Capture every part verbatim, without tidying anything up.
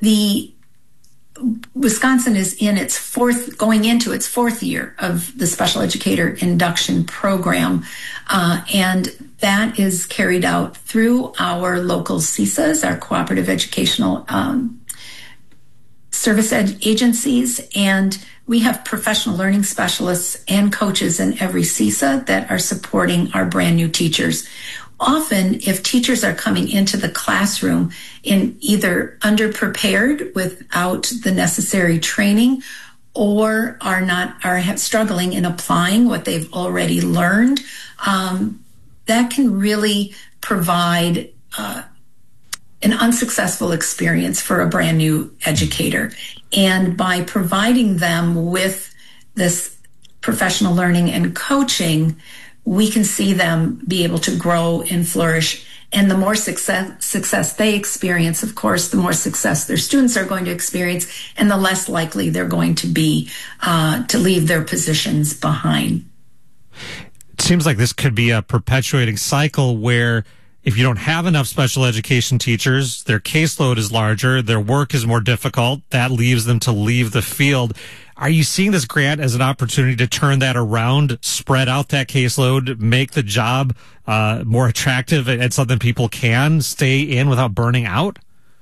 the Wisconsin is in its fourth, going into its fourth year of the special educator induction program. Uh, and that is carried out through our local C I S As, our cooperative educational um, service ed- agencies. And we have professional learning specialists and coaches in every C I S A that are supporting our brand new teachers. Often, if teachers are coming into the classroom in either underprepared without the necessary training, or are not are struggling in applying what they've already learned, um, that can really provide uh, an unsuccessful experience for a brand new educator. And by providing them with this professional learning and coaching, we can see them be able to grow and flourish. And the more success, success they experience, of course, the more success their students are going to experience, and the less likely they're going to be uh, to leave their positions behind. It seems like this could be a perpetuating cycle where if you don't have enough special education teachers, their caseload is larger, their work is more difficult, that leaves them to leave the field. Are you seeing this grant as an opportunity to turn that around, spread out that caseload, make the job uh, more attractive and something people can stay in without burning out?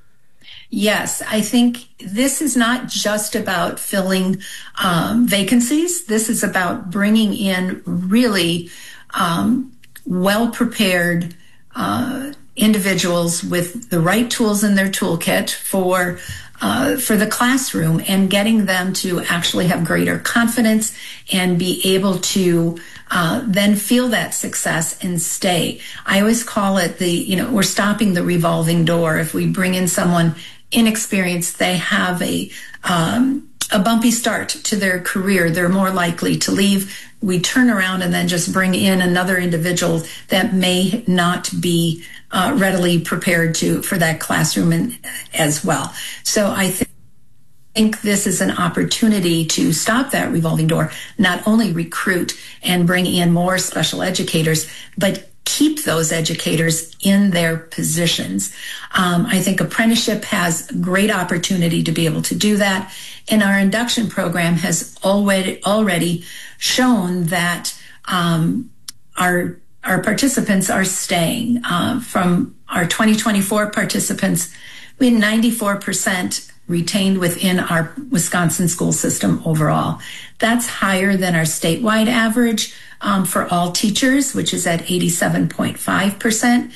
Yes, I think this is not just about filling um, vacancies. This is about bringing in really um, well-prepared uh, individuals with the right tools in their toolkit for Uh, for the classroom, and getting them to actually have greater confidence and be able to uh, then feel that success and stay. I always call it the, you know, we're stopping the revolving door. If we bring in someone inexperienced, they have a um, a bumpy start to their career. They're more likely to leave. We turn around and then just bring in another individual that may not be uh, readily prepared to for that classroom and, as well. So I th- think this is an opportunity to stop that revolving door, not only recruit and bring in more special educators, but keep those educators in their positions. Um, I think apprenticeship has great opportunity to be able to do that. And our induction program has already already shown that um, our our participants are staying. Uh, from our twenty twenty-four participants, we had ninety-four percent retained within our Wisconsin school system overall. That's higher than our statewide average um, for all teachers, which is at eighty-seven point five percent.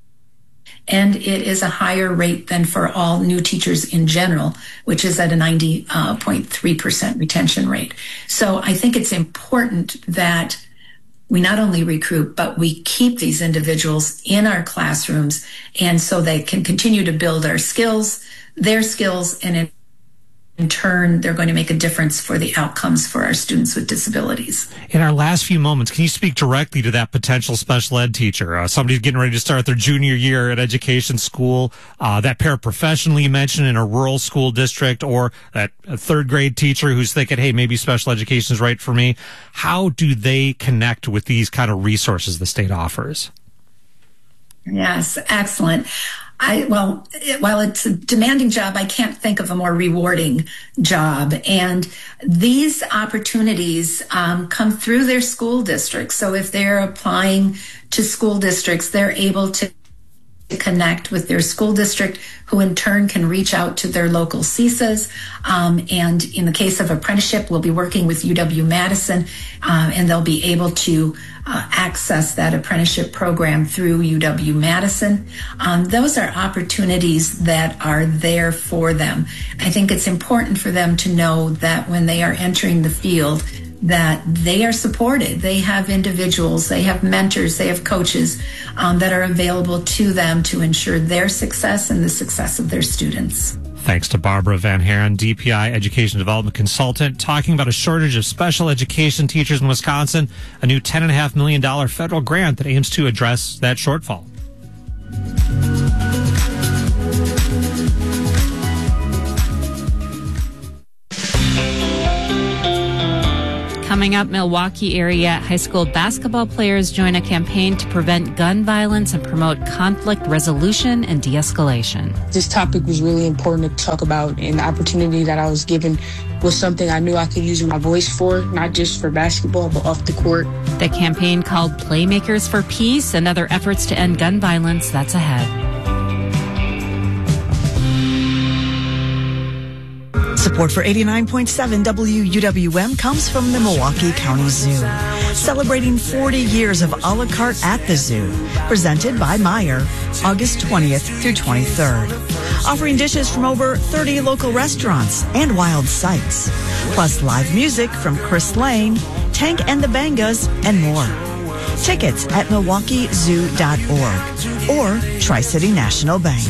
And it is a higher rate than for all new teachers in general, which is at a ninety point three percent retention rate. So I think it's important that we not only recruit, but we keep these individuals in our classrooms, and so they can continue to build our skills, their skills, and in, in turn, they're going to make a difference for the outcomes for our students with disabilities. In our last few moments, can you speak directly to that potential special ed teacher? Uh, somebody's getting ready to start their junior year at education school, uh, that paraprofessional you mentioned in a rural school district, or that third grade teacher who's thinking, hey, maybe special education is right for me. How do they connect with these kind of resources the state offers? Yes, excellent. I, well, it, while it's a demanding job, I can't think of a more rewarding job. And these opportunities um, come through their school districts. So if they're applying to school districts, they're able to connect with their school district, who in turn can reach out to their local C I S As. Um, and in the case of apprenticeship, we'll be working with U W-Madison, uh, and they'll be able to uh, access that apprenticeship program through U W-Madison. Um, those are opportunities that are there for them. I think it's important for them to know that when they are entering the field, that they are supported. They have individuals, they have mentors, they have coaches um, that are available to them to ensure their success and the success of their students. Thanks to Barbara Van Haren, D P I Education Development Consultant, talking about a shortage of special education teachers in Wisconsin, a new ten point five million dollars federal grant that aims to address that shortfall. Coming Coming up, Milwaukee area high school basketball players join a campaign to prevent gun violence and promote conflict resolution and de-escalation. This topic was really important to talk about, and the opportunity that I was given was something I knew I could use my voice for, not just for basketball, but off the court. The campaign called Playmakers for Peace and other efforts to end gun violence, that's ahead. Support for eighty-nine point seven W U W M comes from the Milwaukee County Zoo, celebrating forty years of a la carte at the zoo, presented by Meijer, August twentieth through twenty-third. Offering dishes from over thirty local restaurants and wild sights, plus live music from Chris Lane, Tank and the Bangas, and more. Tickets at milwaukee zoo dot org or Tri-City National Bank.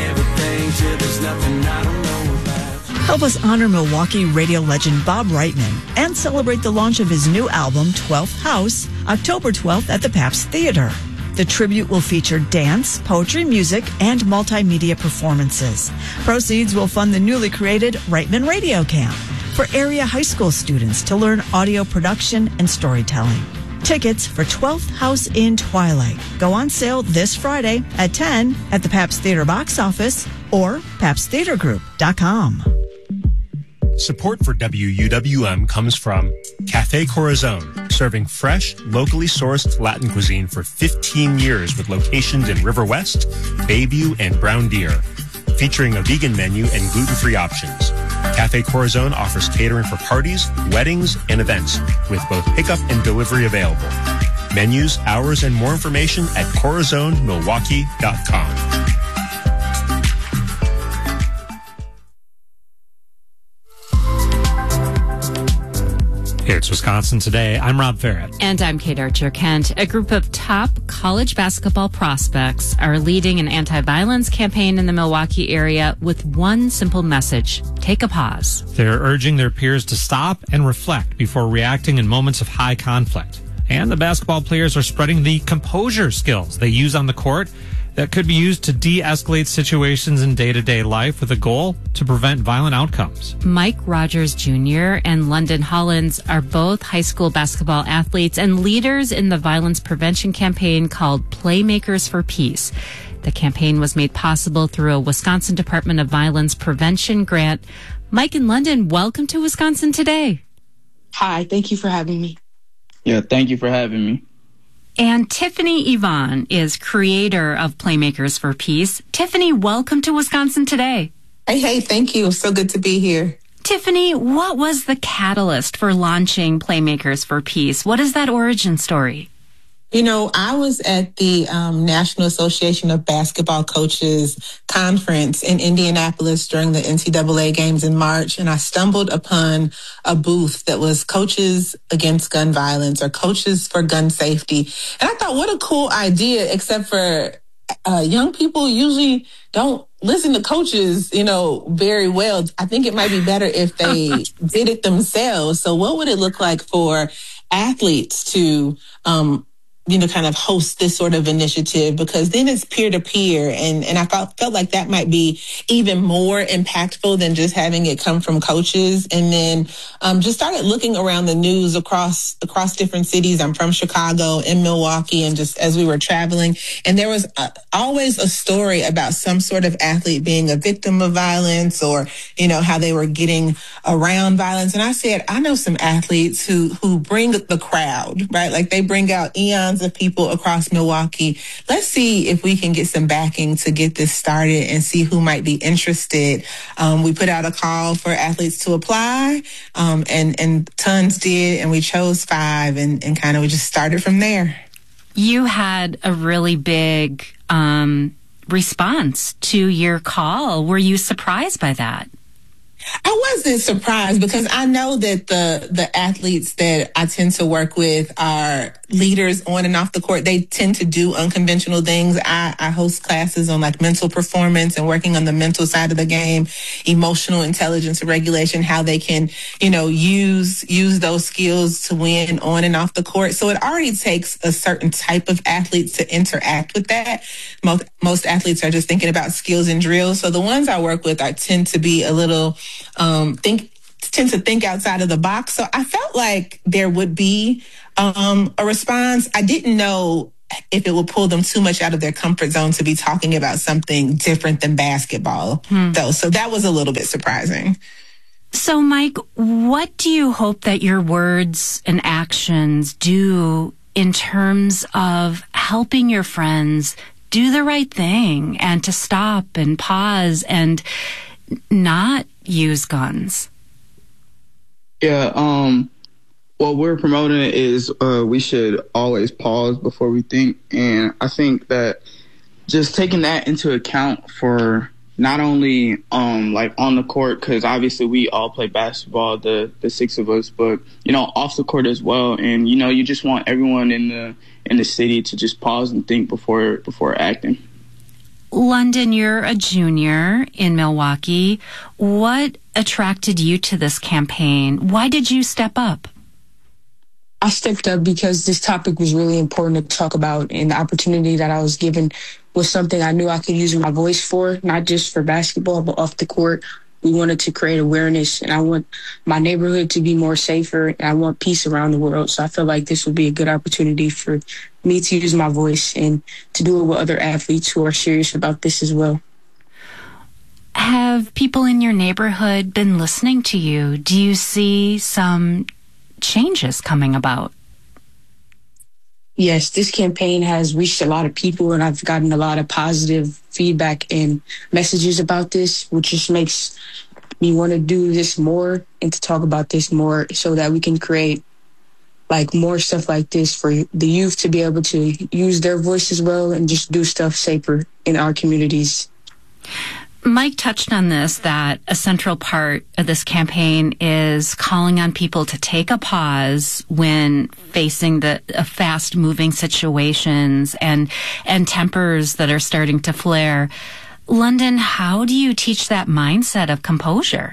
Help us honor Milwaukee radio legend Bob Reitman and celebrate the launch of his new album, twelfth House, October twelfth at the Pabst Theater. The tribute will feature dance, poetry, music, and multimedia performances. Proceeds will fund the newly created Reitman Radio Camp for area high school students to learn audio production and storytelling. Tickets for twelfth House in Twilight go on sale this Friday at ten at the Pabst Theater box office or pabst theater group dot com. Support for W U W M comes from Cafe Corazon, serving fresh, locally sourced Latin cuisine for fifteen years with locations in River West, Bayview, and Brown Deer, featuring a vegan menu and gluten-free options. Cafe Corazon offers catering for parties, weddings, and events, with both pickup and delivery available. Menus, hours, and more information at corazon milwaukee dot com. It's Wisconsin Today. I'm Rob Farrett. And I'm Kate Archer-Kent. A group of top college basketball prospects are leading an anti-violence campaign in the Milwaukee area with one simple message: take a pause. They're urging their peers to stop and reflect before reacting in moments of high conflict. And the basketball players are spreading the composure skills they use on the court that could be used to de-escalate situations in day-to-day life with a goal to prevent violent outcomes. Mike Rogers Junior and London Hollins are both high school basketball athletes and leaders in the violence prevention campaign called Playmakers for Peace. The campaign was made possible through a Wisconsin Department of Violence Prevention grant. Mike and London, welcome to Wisconsin Today. Hi, thank you for having me. Yeah, thank you for having me. And Tiffany Yvonne is creator of Playmakers for Peace. Tiffany, welcome to Wisconsin Today. Hey, hey, thank you. So good to be here. Tiffany, what was the catalyst for launching Playmakers for Peace? What is that origin story? You know, I was at the um, National Association of Basketball Coaches conference in Indianapolis during the N C double A games in March, and I stumbled upon a booth that was Coaches Against Gun Violence or Coaches for Gun Safety. And I thought, what a cool idea, except for uh, young people usually don't listen to coaches, you know, very well. I think it might be better if they did it themselves. So what would it look like for athletes to um you know, kind of host this sort of initiative, because then it's peer-to-peer. And, and I felt, felt like that might be even more impactful than just having it come from coaches. And then um, just started looking around the news across, across different cities. I'm from Chicago and Milwaukee, and just as we were traveling, and there was a, always a story about some sort of athlete being a victim of violence, or, you know, how they were getting around violence. And I said, I know some athletes who, who bring the crowd, right? Like they bring out eons of people across Milwaukee. Let's see if we can get some backing to get this started and see who might be interested. Um, we put out a call for athletes to apply, um, and, and tons did, and we chose five, and, and kind of we just started from there. You had a really big um, response to your call. Were you surprised by that? I wasn't surprised, because I know that the the athletes that I tend to work with are leaders on and off the court. They tend to do unconventional things. I, I host classes on like mental performance and working on the mental side of the game, emotional intelligence and regulation, how they can, you know, use use those skills to win on and off the court. So it already takes a certain type of athlete to interact with that. Most most athletes are just thinking about skills and drills. So the ones I work with, I tend to be a little Um, think tend to think outside of the box. So I felt like there would be um, a response. I didn't know if it would pull them too much out of their comfort zone to be talking about something different than basketball, hmm. though. So that was a little bit surprising. So, Mike, what do you hope that your words and actions do in terms of helping your friends do the right thing and to stop and pause and not use guns? Yeah, um, what we're promoting is uh, we should always pause before we think. And I think that just taking that into account for not only um, like on the court, because obviously we all play basketball, the, the six of us, but, you know, off the court as well. And, you know, you just want everyone in the in the city to just pause and think before before acting. London, you're a junior in Milwaukee. What attracted you to this campaign? Why did you step up? I stepped up because this topic was really important to talk about, and the opportunity that I was given was something I knew I could use my voice for, not just for basketball, but off the court. We wanted to create awareness, and I want my neighborhood to be more safer, and I want peace around the world. So I feel like this would be a good opportunity for me to use my voice and to do it with other athletes who are serious about this as well. Have people in your neighborhood been listening to you? Do you see some changes coming about? Yes, this campaign has reached a lot of people, and I've gotten a lot of positive feedback and messages about this, which just makes me want to do this more and to talk about this more so that we can create like more stuff like this for the youth to be able to use their voice as well and just do stuff safer in our communities. Mike touched on this, that a central part of this campaign is calling on people to take a pause when facing the uh, fast-moving situations and and tempers that are starting to flare. London, how do you teach that mindset of composure?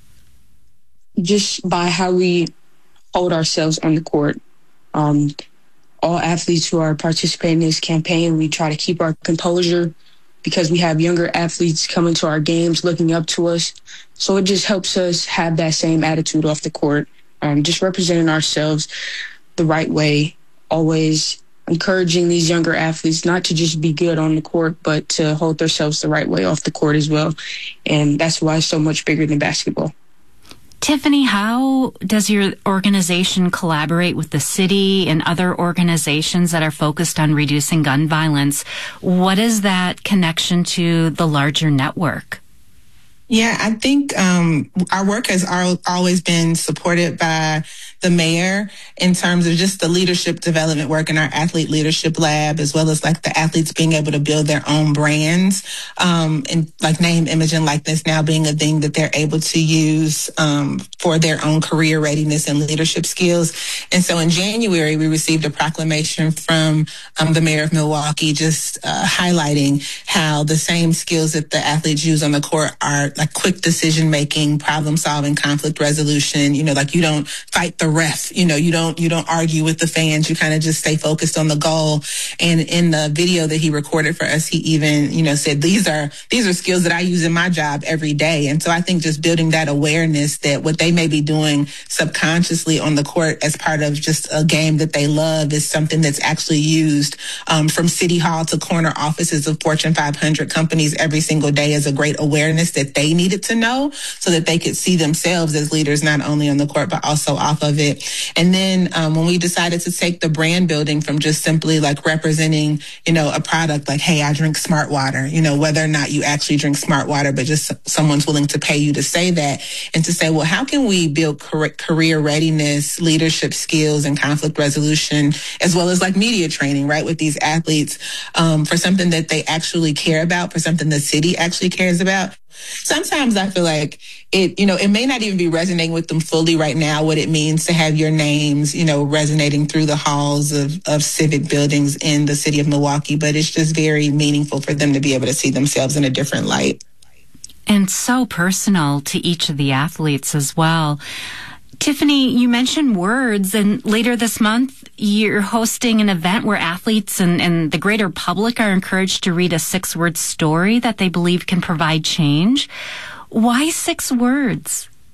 Just by how we hold ourselves on the court. Um, all athletes who are participating in this campaign, we try to keep our composure, because we have younger athletes coming to our games looking up to us. So it just helps us have that same attitude off the court, um, just representing ourselves the right way, always encouraging these younger athletes not to just be good on the court, but to hold themselves the right way off the court as well. And that's why it's so much bigger than basketball. Tiffany, how does your organization collaborate with the city and other organizations that are focused on reducing gun violence? What is that connection to the larger network? Yeah, I think um, our work has al- always been supported by the mayor in terms of just the leadership development work in our athlete leadership lab, as well as like the athletes being able to build their own brands, um, and like name, image, and likeness now being a thing that they're able to use um, for their own career readiness and leadership skills. And so in January, we received a proclamation from um, the mayor of Milwaukee just uh, highlighting how the same skills that the athletes use on the court are like quick decision making, problem solving, conflict resolution. You know, like you don't fight the ref, you know, you don't, you don't argue with the fans. You kind of just stay focused on the goal. And in the video that he recorded for us, he even, you know, said, these are, these are skills that I use in my job every day. And so I think just building that awareness that what they may be doing subconsciously on the court as part of just a game that they love is something that's actually used um, from City Hall to corner offices of Fortune five hundred companies every single day as a great awareness that they needed to know so that they could see themselves as leaders, not only on the court, but also off of it. And then um, when we decided to take the brand building from just simply like representing, you know, a product like, hey, I drink smart water, you know, whether or not you actually drink smart water, but just someone's willing to pay you to say that, and to say, well, how can we build career readiness, leadership skills, and conflict resolution, as well as like media training, right, with these athletes um, for something that they actually care about, for something the city actually cares about. Sometimes I feel like it, you know, it may not even be resonating with them fully right now, what it means to have your names, you know, resonating through the halls of, of civic buildings in the city of Milwaukee, but it's just very meaningful for them to be able to see themselves in a different light. And so personal to each of the athletes as well. Tiffany, you mentioned words, and later this month, you're hosting an event where athletes and, and the greater public are encouraged to read a six-word story that they believe can provide change. Why six words?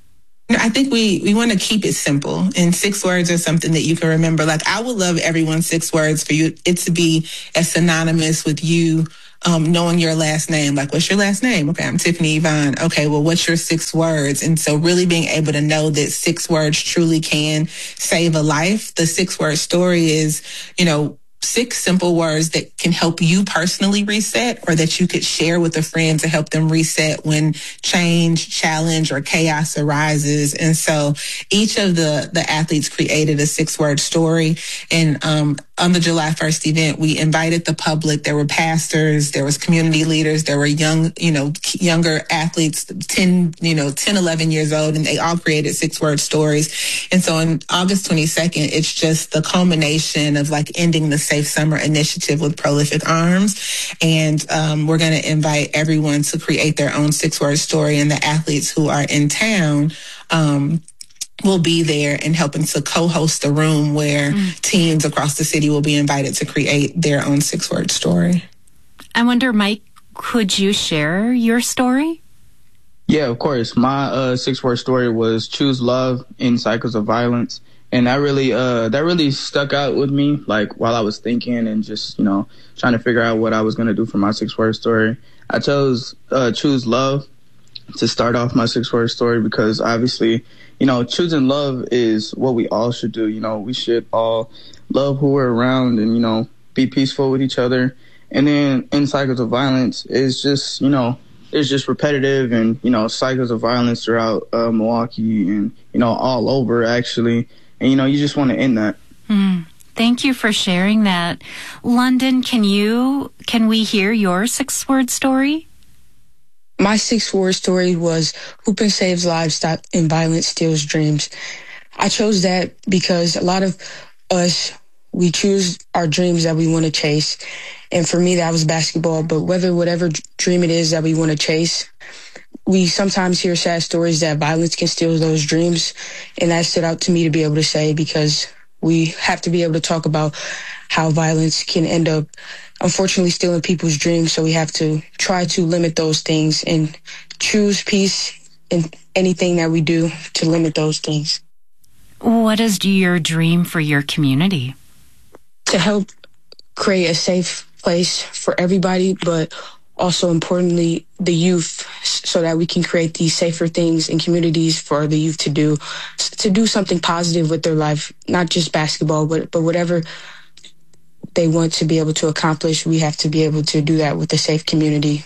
I think we, we want to keep it simple, and six words are something that you can remember. Like, I would love everyone's six words for you, it to be as synonymous with you um, knowing your last name. Like, what's your last name? Okay, I'm Tiffany Yvonne. Okay, well, what's your six words? And so really being able to know that six words truly can save a life. The six word story is, you know, six simple words that can help you personally reset, or that you could share with a friend to help them reset when change, challenge, or chaos arises. And so each of the, the athletes created a six word story. And um, on the July first event, we invited the public. There were pastors, there was community leaders, there were young, you know, younger athletes, ten, you know, ten, eleven years old, and they all created six word stories. And so on August twenty-second, it's just the culmination of like ending the Safe Summer initiative with Prolific Arms. And um, we're going to invite everyone to create their own six word story, and the athletes who are in town um, will be there and helping to co-host the room where mm. teams across the city will be invited to create their own six word story. I wonder, Mike, could you share your story? Yeah, of course. My uh, six word story was choose love in cycles of violence. And that really, uh, that really stuck out with me, like, while I was thinking and just, you know, trying to figure out what I was going to do for my six-word story. I chose uh, choose love to start off my six-word story because, obviously, you know, choosing love is what we all should do. You know, we should all love who we're around and, you know, be peaceful with each other. And then in cycles of violence is just, you know, it's just repetitive and, you know, cycles of violence throughout uh, Milwaukee and, you know, all over, actually. And, you know, you just want to end that. Mm. Thank you for sharing that. London, can you, can we hear your six-word story? My six-word story was Hoopin' Saves Lives and Violence Steals Dreams. I chose that because a lot of us, we choose our dreams that we want to chase. And for me, that was basketball. But whether whatever dream it is that we want to chase, we sometimes hear sad stories that violence can steal those dreams. And that stood out to me to be able to say, because we have to be able to talk about how violence can end up, unfortunately, stealing people's dreams. So we have to try to limit those things and choose peace in anything that we do to limit those things. What is your dream for your community? To help create a safe place for everybody, but also importantly, the youth, so that we can create these safer things in communities for the youth to do, to do something positive with their life, not just basketball, but, but whatever they want to be able to accomplish, we have to be able to do that with a safe community.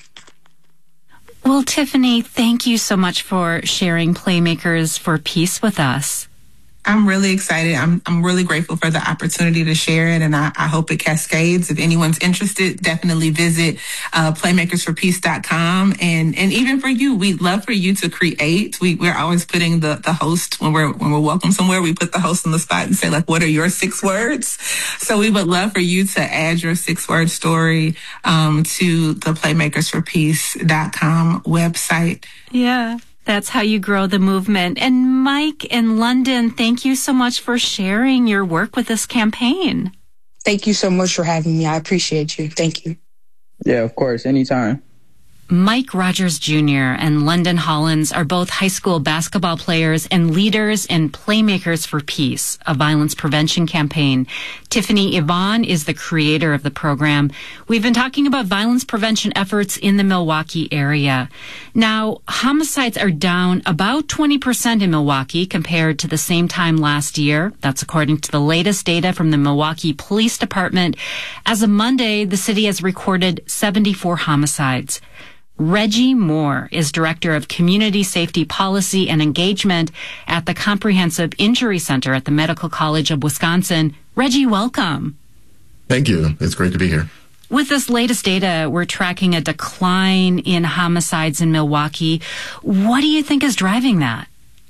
Well, Tiffany, thank you so much for sharing Playmakers for Peace with us. I'm really excited. I'm I'm really grateful for the opportunity to share it, and I, I hope it cascades. If anyone's interested, definitely visit uh, playmakers for peace dot com. And and even for you, we'd love for you to create. We we're always putting the the host when we're when we're welcome somewhere. We put the host on the spot and say, like, what are your six words? So we would love for you to add your six word story um, to the playmakers for peace dot com website. Yeah. That's how you grow the movement. And Mike in London, thank you so much for sharing your work with this campaign. Thank you so much for having me. I appreciate you. Thank you. Yeah, of course. Anytime. Mike Rogers Junior and London Hollins are both high school basketball players and leaders in Playmakers for Peace, a violence prevention campaign. Tiffany Yvonne is the creator of the program. We've been talking about violence prevention efforts in the Milwaukee area. Now, homicides are down about twenty percent in Milwaukee compared to the same time last year. That's according to the latest data from the Milwaukee Police Department. As of Monday, the city has recorded seventy-four homicides. Reggie Moore is Director of Community Safety Policy and Engagement at the Comprehensive Injury Center at the Medical College of Wisconsin. Reggie, welcome. Thank you. It's great to be here. With this latest data, we're tracking a decline in homicides in Milwaukee. What do you think is driving that?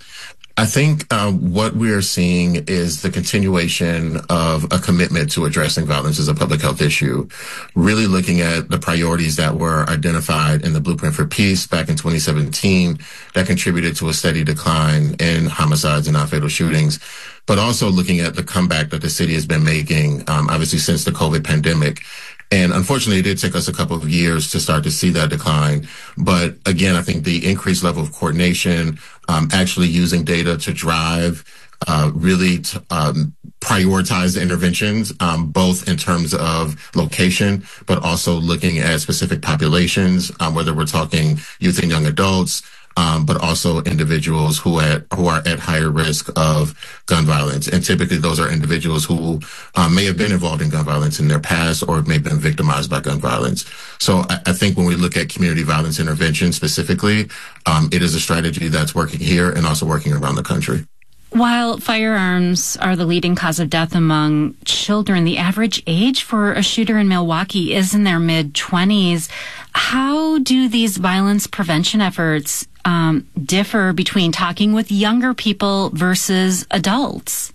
I think uh, what we are seeing is the continuation of a commitment to addressing violence as a public health issue, really looking at the priorities that were identified in the Blueprint for Peace back in twenty seventeen that contributed to a steady decline in homicides and non-fatal shootings, but also looking at the comeback that the city has been making, um, obviously since the COVID pandemic, And unfortunately, it did take us a couple of years to start to see that decline. But again, I think the increased level of coordination, um, actually using data to drive Uh, really t- um, prioritize the interventions, um, both in terms of location, but also looking at specific populations, um, whether we're talking youth and young adults, um, but also individuals who at who are at higher risk of gun violence. And typically, those are individuals who um, may have been involved in gun violence in their past or may have been victimized by gun violence. So I, I think when we look at community violence intervention specifically, um, it is a strategy that's working here and also working around the country. While firearms are the leading cause of death among children, the average age for a shooter in Milwaukee is in their mid-twenties. How do these violence prevention efforts um, differ between talking with younger people versus adults?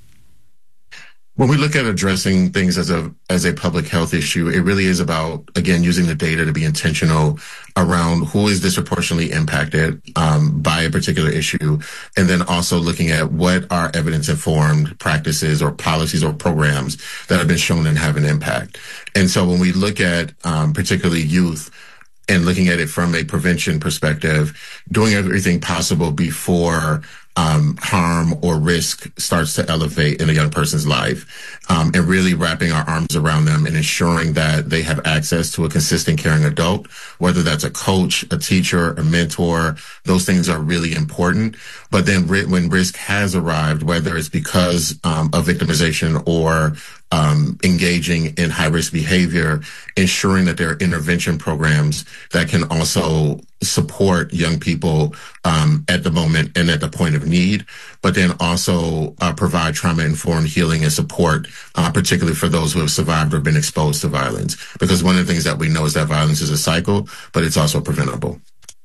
When we look at addressing things as a as a public health issue, it really is about, again, using the data to be intentional around who is disproportionately impacted um, by a particular issue, and then also looking at what are evidence-informed practices or policies or programs that have been shown to have an impact. And so when we look at um, particularly youth, and looking at it from a prevention perspective, doing everything possible before um, harm or risk starts to elevate in a young person's life, um, and really wrapping our arms around them and ensuring that they have access to a consistent, caring adult, whether that's a coach, a teacher, a mentor. Those things are really important. But then when risk has arrived, whether it's because um, of victimization or Um, engaging in high-risk behavior, ensuring that there are intervention programs that can also support young people um, at the moment and at the point of need, but then also uh, provide trauma-informed healing and support, uh, particularly for those who have survived or been exposed to violence. Because one of the things that we know is that violence is a cycle, but it's also preventable.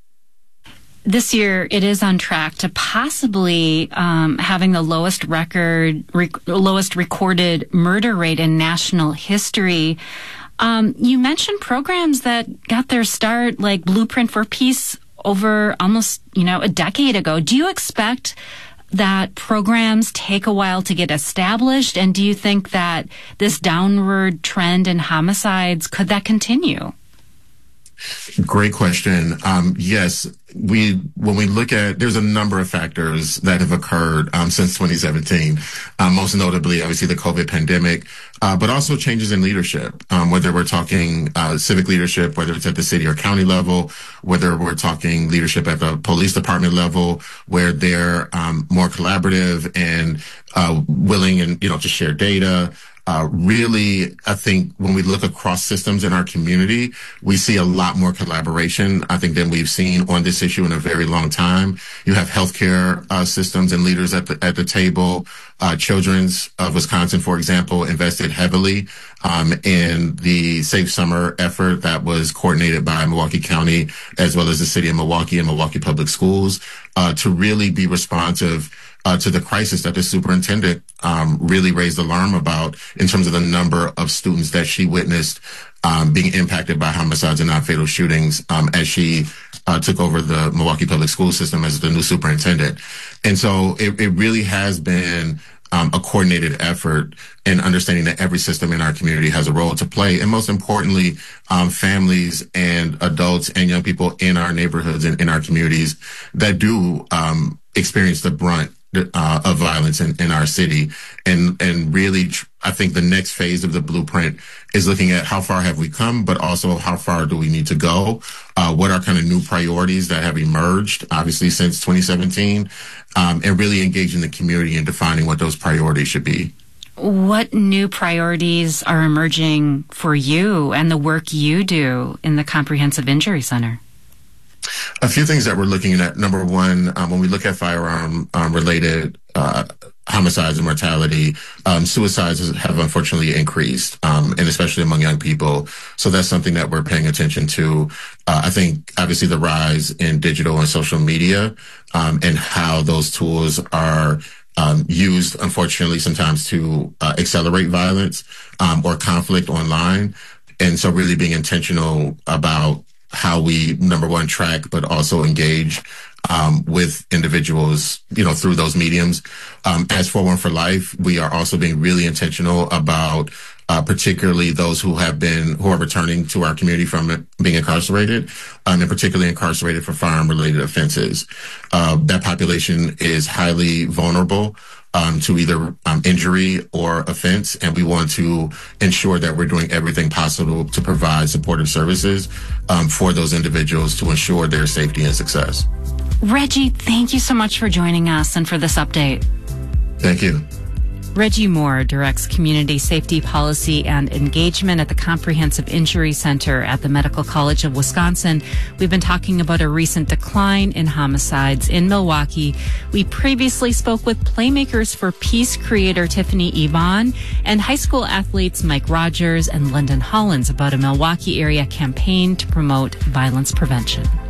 This year, it is on track to possibly um, having the lowest record, rec- lowest recorded murder rate in national history. Um, you mentioned programs that got their start, like Blueprint for Peace, over almost, you know, a decade ago. Do you expect that programs take a while to get established? And do you think that this downward trend in homicides, could that continue? Great question. Um, yes, we when we look at, there's a number of factors that have occurred um, since twenty seventeen, um, most notably, obviously, the COVID pandemic, uh, but also changes in leadership, um, whether we're talking uh, civic leadership, whether it's at the city or county level, whether we're talking leadership at the police department level, where they're um, more collaborative and uh, willing and, you know, to share data. Uh, really, I think when we look across systems in our community, we see a lot more collaboration, I think, than we've seen on this issue in a very long time. You have healthcare uh, systems and leaders at the at the table. Uh, Children's of Wisconsin, for example, invested heavily um, in the Safe Summer effort that was coordinated by Milwaukee County as well as the city of Milwaukee and Milwaukee Public Schools uh, to really be responsive Uh, to the crisis that the superintendent um, really raised alarm about in terms of the number of students that she witnessed um, being impacted by homicides and non-fatal shootings um, as she uh, took over the Milwaukee Public School System as the new superintendent. And so it, it really has been um, a coordinated effort in understanding that every system in our community has a role to play. And most importantly, um, families and adults and young people in our neighborhoods and in our communities that do um, experience the brunt Uh, of violence in, in our city. And, and really, tr- I think the next phase of the blueprint is looking at how far have we come, but also how far do we need to go? Uh, what are kind of new priorities that have emerged, obviously, since twenty seventeen, um, and really engaging the community in defining what those priorities should be. What new priorities are emerging for you and the work you do in the Comprehensive Injury Center? A few things that we're looking at. Number one, um, when we look at firearm um, related uh, homicides and mortality, um, suicides have unfortunately increased, um, and especially among young people. So that's something that we're paying attention to. Uh, I think obviously the rise in digital and social media um, and how those tools are Um, used, unfortunately, sometimes to uh, accelerate violence um, or conflict online. And so really being intentional about how we, number one, track, but also engage um, with individuals, you know, through those mediums. Um, as four one for Life, we are also being really intentional about uh, particularly those who have been, who are returning to our community from being incarcerated, um, and particularly incarcerated for firearm-related offenses. Uh, that population is highly vulnerable Um, to either um, injury or offense, and we want to ensure that we're doing everything possible to provide supportive services um, for those individuals to ensure their safety and success. Reggie, thank you so much for joining us and for this update. Thank you. Reggie Moore directs community safety policy and engagement at the Comprehensive Injury Center at the Medical College of Wisconsin. We've been talking about a recent decline in homicides in Milwaukee. We previously spoke with Playmakers for Peace creator Tiffany Yvonne and high school athletes Mike Rogers and London Hollins about a Milwaukee area campaign to promote violence prevention.